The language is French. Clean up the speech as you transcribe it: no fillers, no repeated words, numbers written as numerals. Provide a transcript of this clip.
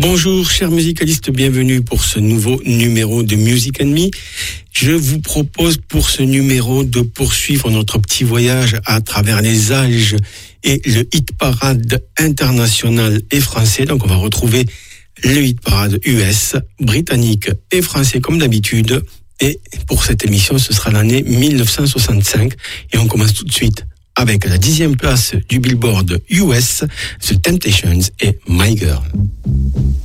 Bonjour chers musicalistes, bienvenue pour ce nouveau numéro de Music and Me. Je vous propose pour ce numéro de poursuivre notre petit voyage à travers les âges et le hit parade international et français. Donc on va retrouver le hit parade US, britannique et français comme d'habitude. Et pour cette émission, ce sera l'année 1965. Et on commence tout de suite avec la 10e place du Billboard US, The Temptations et My Girl.